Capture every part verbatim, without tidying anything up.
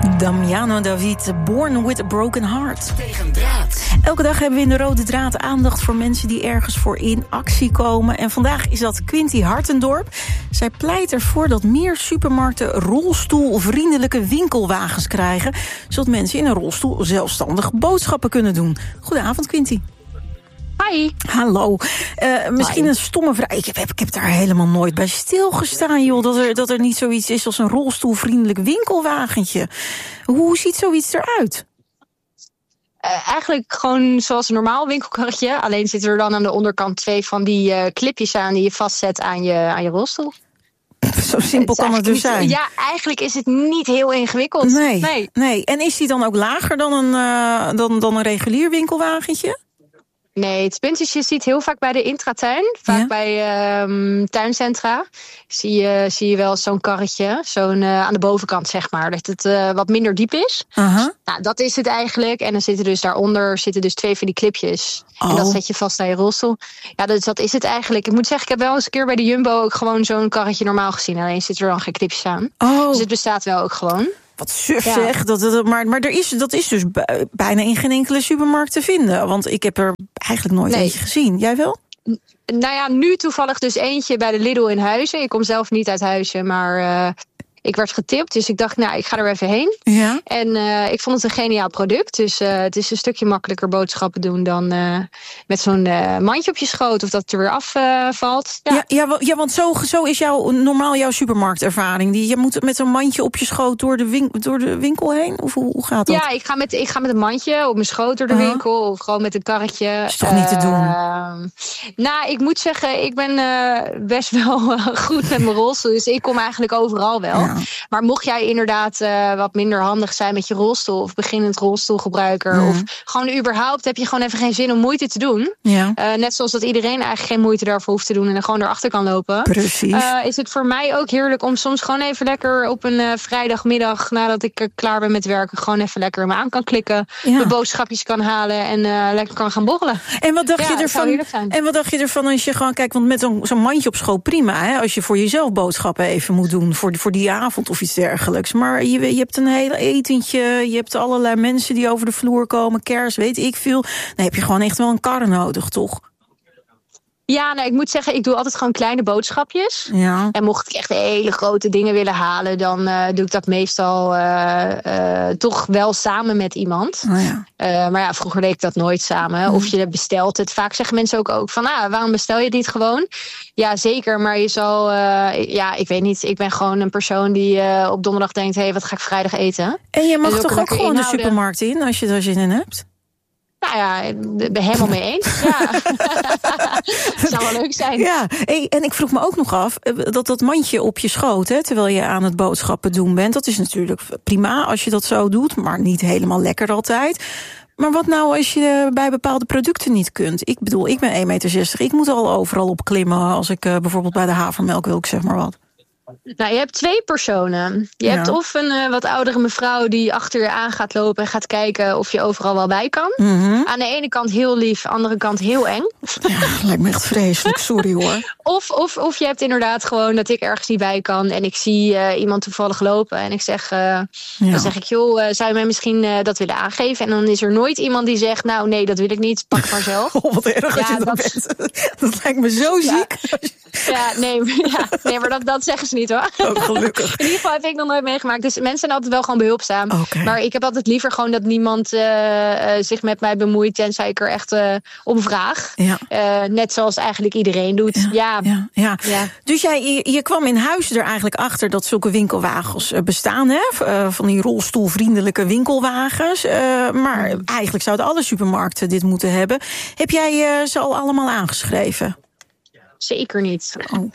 Damiano David, Born with a Broken Heart. Tegen draad. Elke dag hebben we in de Rode Draad aandacht voor mensen die ergens voor in actie komen. En vandaag is dat Quinty Hartendorp. Zij pleit ervoor dat meer supermarkten rolstoelvriendelijke winkelwagens krijgen, zodat mensen in een rolstoel zelfstandig boodschappen kunnen doen. Goedenavond, Quinty. Hi. Hallo. Uh, misschien Hi. een stomme vraag. Ik heb, ik heb daar helemaal nooit bij stilgestaan, joh. Dat er, dat er niet zoiets is als een rolstoelvriendelijk winkelwagentje. Hoe ziet zoiets eruit? Uh, eigenlijk gewoon zoals een normaal winkelkarretje. Alleen zitten er dan aan de onderkant twee van die uh, clipjes aan die je vastzet aan je, aan je rolstoel. Zo simpel het kan het dus niet, zijn. Ja, eigenlijk is het niet heel ingewikkeld. Nee, nee. nee. En is die dan ook lager dan een, uh, dan, dan een regulier winkelwagentje? Nee, het punt is, je ziet heel vaak bij de intratuin, vaak Ja. bij um, tuincentra, zie je, zie je wel zo'n karretje, zo'n uh, aan de bovenkant zeg maar, dat het uh, wat minder diep is. Aha. Nou, dat is het eigenlijk. En dan zitten dus daaronder zitten dus twee van die clipjes. Oh. En dat zet je vast aan je rolstoel. Ja, dus dat is het eigenlijk. Ik moet zeggen, ik heb wel eens een keer bij de Jumbo ook gewoon zo'n karretje normaal gezien. Alleen zitten er dan geen clipjes aan. Oh. Dus het bestaat wel ook gewoon. Wat suf Ja. zeg. Dat, dat, maar maar er is, dat is dus b- bijna in geen enkele supermarkt te vinden. Want ik heb er eigenlijk nooit Nee. eentje gezien. Jij wel? Nou ja, nu toevallig dus eentje bij de Lidl in Huizen. Ik kom zelf niet uit Huizen, maar uh, ik werd getipt. Dus ik dacht, nou, ik ga er even heen. Ja. En uh, ik vond het een geniaal product. Dus uh, het is een stukje makkelijker boodschappen doen dan uh, met zo'n uh, mandje op je schoot. Of dat het er weer afvalt. Uh, ja. Ja, ja, wa- ja, want zo, zo is jouw, normaal jouw supermarktervaring. Die, je moet met zo'n mandje op je schoot door de, win, door de winkel heen? Of hoe, hoe gaat dat? Ja, ik ga, met, ik ga met een mandje op mijn schoot door de Uh-huh. winkel. Of gewoon met een karretje. Is toch niet te doen? Uh, nou, ik moet zeggen, ik ben uh, best wel uh, goed met mijn rolstoel. Dus ik kom eigenlijk overal wel. Ja. Maar mocht jij inderdaad uh, wat minder handig zijn met je rolstoel, of beginnend rolstoelgebruiker, Mm. of gewoon überhaupt heb je gewoon even geen zin om moeite te doen. Ja. Uh, net zoals dat iedereen eigenlijk geen moeite daarvoor hoeft te doen en er gewoon erachter kan lopen. Precies. Uh, is het voor mij ook heerlijk om soms gewoon even lekker op een uh, vrijdagmiddag, nadat ik uh, klaar ben met werken, gewoon even lekker me aan kan klikken, Ja. mijn boodschapjes kan halen en uh, lekker kan gaan borrelen. En wat dacht Ja, je het zou ervan? heerlijk zijn. En wat dacht je ervan als je gewoon kijkt, want met zo'n zo'n mandje op schoot prima, hè, als je voor jezelf boodschappen even moet doen voor die, voor die avond of iets dergelijks. Maar je, je hebt een heel etentje, je hebt allerlei mensen die over de vloer komen, kers, weet ik veel. Dan heb je gewoon echt wel een kar nodig, toch? Ja, nou, ik moet zeggen, ik doe altijd gewoon kleine boodschapjes. Ja. En mocht ik echt hele grote dingen willen halen, dan uh, doe ik dat meestal uh, uh, toch wel samen met iemand. Oh ja. Uh, maar ja, vroeger deed ik dat nooit samen. Mm. Of je bestelt het. Vaak zeggen mensen ook, ook van, ah, waarom bestel je het niet gewoon? Ja, zeker. Maar je zal, uh, ja, ik weet niet. Ik ben gewoon een persoon die uh, op donderdag denkt, hé, hey, wat ga ik vrijdag eten? En je mag En toch ook lekker gewoon de inhouden. supermarkt in als je daar zin in hebt? Nou ja, ik ben helemaal mee eens. Ja. Zou wel leuk zijn. Ja, hey, en ik vroeg me ook nog af, dat dat mandje op je schoot, hè, terwijl je aan het boodschappen doen bent, dat is natuurlijk prima als je dat zo doet, maar niet helemaal lekker altijd. Maar wat nou als je bij bepaalde producten niet kunt? Ik bedoel, ik ben één meter zestig, ik moet al overal op klimmen als ik uh, bijvoorbeeld bij de havermelk wil, ik zeg maar wat. Nou, je hebt twee personen. Je Ja. hebt of een uh, wat oudere mevrouw die achter je aan gaat lopen en gaat kijken of je overal wel bij kan. Mm-hmm. Aan de ene kant heel lief, aan de andere kant heel eng. Ja, lijkt me echt vreselijk, sorry hoor. Of, of, of je hebt inderdaad gewoon dat ik ergens niet bij kan en ik zie uh, iemand toevallig lopen en ik zeg, uh, Ja. dan zeg ik, joh, uh, zou je mij misschien uh, dat willen aangeven? En dan is er nooit iemand die zegt, nou nee, dat wil ik niet, pak maar zelf. Oh, wat erg als Ja, je dat dat- bent. Dat lijkt me zo Ja. ziek. Ja, nee, ja, nee maar dat, dat zeggen ze niet hoor. Oh, gelukkig. In ieder geval heb ik nog nooit meegemaakt. Dus mensen zijn altijd wel gewoon behulpzaam. Oké. Maar ik heb altijd liever gewoon dat niemand uh, uh, zich met mij bemoeit, tenzij ik er echt uh, om vraag. Ja. Uh, net zoals eigenlijk iedereen doet. Ja, ja. Ja, ja. Ja. Dus jij, je, je kwam in huis er eigenlijk achter dat zulke winkelwagens uh, bestaan, hè? Uh, van die rolstoelvriendelijke winkelwagens. Uh, maar Mm. eigenlijk zouden alle supermarkten dit moeten hebben. Heb jij uh, ze al allemaal aangeschreven? Zeker niet. Oh.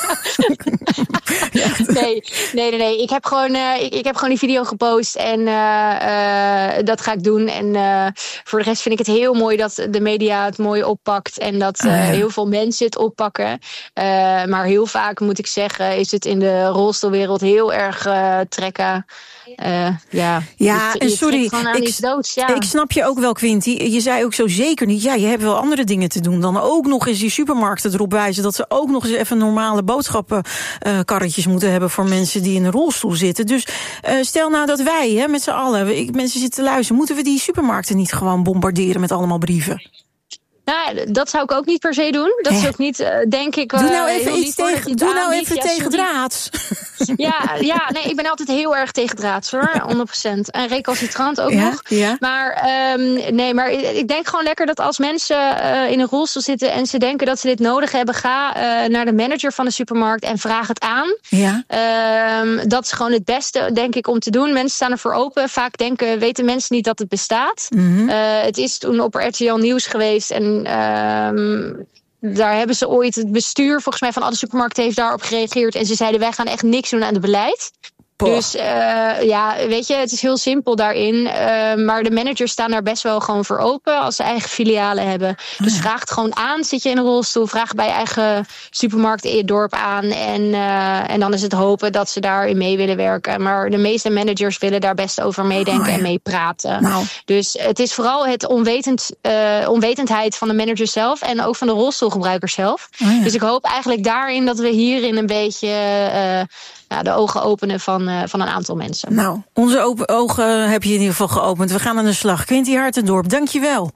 nee, nee, nee, nee. Ik heb gewoon, uh, ik, ik heb gewoon die video gepost en uh, uh, dat ga ik doen. En uh, voor de rest vind ik het heel mooi dat de media het mooi oppakt en dat uh, Ah, ja. heel veel mensen het oppakken. Uh, maar heel vaak moet ik zeggen, is het in de rolstoelwereld heel erg uh, trekken. Uh, ja, Ja, je, en je sorry, trekt gewoon aan ik, iets doods. Ja. ik snap je ook wel, Quinty. Je zei ook zo zeker niet, ja, je hebt wel andere dingen te doen dan ook nog eens die supermarkten erop wijzen wijzen dat ze ook nog eens even normale boodschappenkarretjes uh, moeten hebben voor mensen die in een rolstoel zitten. Dus uh, stel nou dat wij, hè, met z'n allen, ik, mensen zitten te luisteren, moeten we die supermarkten niet gewoon bombarderen met allemaal brieven? Nou, dat zou ik ook niet per se doen. Dat is ook niet, uh, denk ik... Uh, doe nou even iets tegen, doe nou even ja, tegen draads. Ja, ja, nee, ik ben altijd heel erg tegen draads, hoor. honderd procent. En recalcitrant ook ja, nog. Ja. Maar, um, nee, maar ik denk gewoon lekker dat als mensen uh, in een rolstoel zitten en ze denken dat ze dit nodig hebben, ga uh, naar de manager van de supermarkt en vraag het aan. Ja. Um, dat is gewoon het beste, denk ik, om te doen. Mensen staan ervoor open. Vaak denken, weten mensen niet dat het bestaat. Mm-hmm. Uh, het is toen op R T L Nieuws geweest en Um, daar hebben ze ooit, het bestuur volgens mij van alle supermarkten heeft daarop gereageerd. En ze zeiden, wij gaan echt niks doen aan het beleid. Poh. Dus uh, ja, weet je, het is heel simpel daarin. Uh, maar de managers staan daar best wel gewoon voor open als ze eigen filialen hebben. Dus oh ja. vraag het gewoon aan. Zit je in een rolstoel, vraag bij je eigen supermarkt in je dorp aan. En, uh, en dan is het hopen dat ze daarin mee willen werken. Maar de meeste managers willen daar best over meedenken oh ja. en meepraten. Nou. Dus het is vooral het onwetend, uh, onwetendheid van de manager zelf en ook van de rolstoelgebruikers zelf. Oh ja. Dus ik hoop eigenlijk daarin dat we hierin een beetje Uh, Ja, de ogen openen van, uh, van een aantal mensen. Nou, onze open ogen heb je in ieder geval geopend. We gaan aan de slag. Quinty Hartendorp, dank je wel.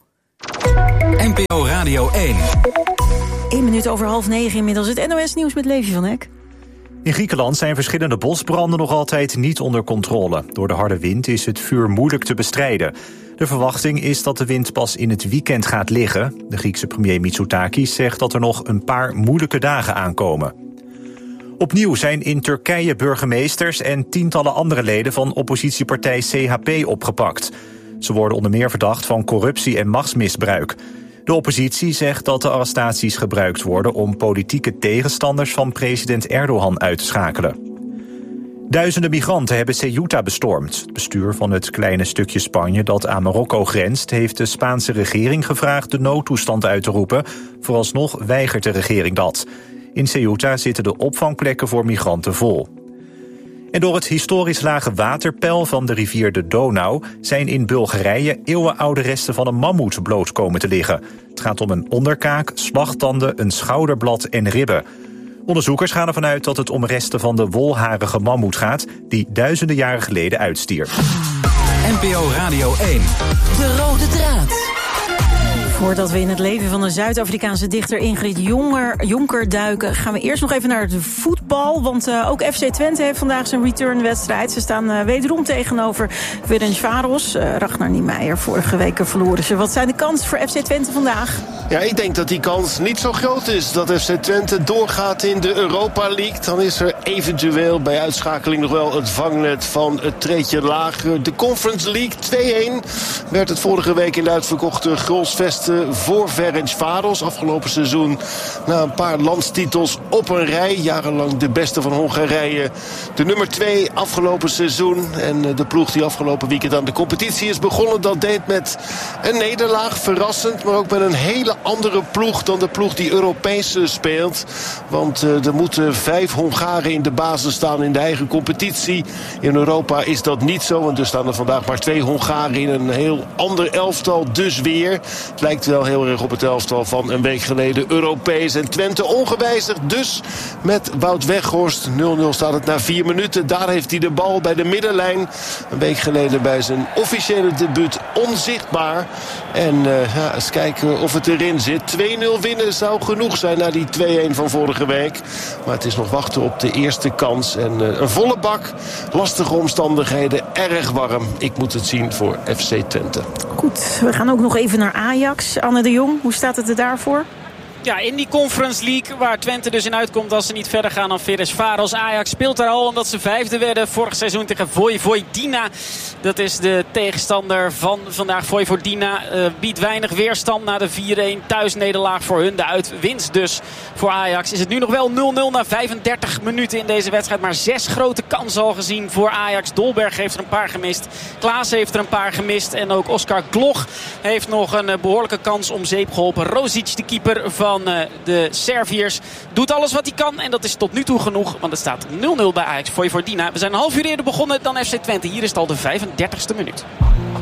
N P O Radio één. Eén minuut over half negen inmiddels. Het N O S-nieuws met Levi van Eck. In Griekenland zijn verschillende bosbranden nog altijd niet onder controle. Door de harde wind is het vuur moeilijk te bestrijden. De verwachting is dat de wind pas in het weekend gaat liggen. De Griekse premier Mitsotakis zegt dat er nog een paar moeilijke dagen aankomen. Opnieuw zijn in Turkije burgemeesters en tientallen andere leden van oppositiepartij C H P opgepakt. Ze worden onder meer verdacht van corruptie en machtsmisbruik. De oppositie zegt dat de arrestaties gebruikt worden om politieke tegenstanders van president Erdogan uit te schakelen. Duizenden migranten hebben Ceuta bestormd. Het bestuur van het kleine stukje Spanje dat aan Marokko grenst heeft de Spaanse regering gevraagd de noodtoestand uit te roepen. Vooralsnog weigert de regering dat. In Ceuta zitten de opvangplekken voor migranten vol. En door het historisch lage waterpeil van de rivier de Donau zijn in Bulgarije eeuwenoude resten van een mammoet bloot komen te liggen. Het gaat om een onderkaak, slagtanden, een schouderblad en ribben. Onderzoekers gaan ervan uit dat het om resten van de wolharige mammoet gaat die duizenden jaren geleden uitstierf. N P O Radio één. De rode draad. Voordat we in het leven van de Zuid-Afrikaanse dichter Ingrid Jonker, Jonker duiken, gaan we eerst nog even naar de voetbal. Want uh, ook F C Twente heeft vandaag zijn returnwedstrijd. Ze staan uh, wederom tegenover Ferencváros. Uh, Ragnar Niemeyer, vorige week verloren ze. Wat zijn de kansen voor F C Twente vandaag? Ja, ik denk dat die kans niet zo groot is dat F C Twente doorgaat in de Europa League. Dan is er eventueel bij uitschakeling nog wel het vangnet van het treedje lager. De Conference League twee-een werd het vorige week in de uitverkochte Grolsvesten voor Ferencváros. Afgelopen seizoen na een paar landstitels op een rij. Jarenlang de beste van Hongarije. De nummer twee afgelopen seizoen. En de ploeg die afgelopen weekend aan de competitie is begonnen, dat deed met een nederlaag. Verrassend, maar ook met een hele andere ploeg dan de ploeg die Europees speelt. Want uh, er moeten vijf Hongaren in de basis staan in de eigen competitie. In Europa is dat niet zo, want er staan er vandaag maar twee Hongaren in een heel ander elftal. Dus weer. Het lijkt wel heel erg op het elftal van een week geleden Europees. En Twente ongewijzigd dus met Wout Weghorst. nul nul staat het na vier minuten. Daar heeft hij de bal bij de middenlijn. Een week geleden bij zijn officiële debuut onzichtbaar. En uh, ja, eens kijken of het erin zit. twee nul winnen zou genoeg zijn na die twee-een van vorige week. Maar het is nog wachten op de eerste kans. En uh, een volle bak. Lastige omstandigheden. Erg warm. Ik moet het zien voor F C Twente. Goed, we gaan ook nog even naar Ajax. Anne de Jong, hoe staat het er daarvoor? Ja, in die Conference League waar Twente dus in uitkomt als ze niet verder gaan dan Ferencváros. Ajax speelt daar al omdat ze vijfde werden vorig seizoen tegen Vojvodina. Dat is de tegenstander van vandaag. Vojvodina uh, biedt weinig weerstand na de vier-een thuisnederlaag voor hun. De uitwinst dus voor Ajax. Is het nu nog wel nul nul na vijfendertig minuten in deze wedstrijd. Maar zes grote kansen al gezien voor Ajax. Dolberg heeft er een paar gemist. Klaas heeft er een paar gemist. En ook Oscar Gloch heeft nog een uh, behoorlijke kans om zeep geholpen. Rosic, de keeper van van uh, de Serviërs, doet alles wat hij kan. En dat is tot nu toe genoeg, want het staat nul nul bij Ajax Vojvodina. We zijn een half uur eerder begonnen dan F C Twente. Hier is het al de vijfendertigste minuut.